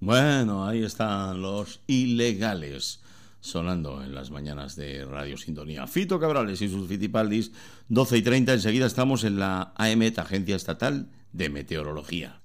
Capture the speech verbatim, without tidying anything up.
Bueno, ahí están los Ilegales, sonando en las mañanas de Radio Sintonía. Fito Cabrales y sus Fitipaldis, doce y treinta. Enseguida estamos en la A E M E T, Agencia Estatal de Meteorología.